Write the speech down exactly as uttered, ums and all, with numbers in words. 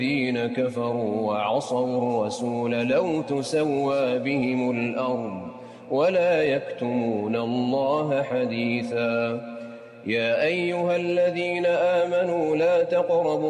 الذين كفروا وعصوا الرسول لو تسوى بهم الأرض ولا يكتمون الله حديثا. يا أيها الذين آمنوا لا تقربوا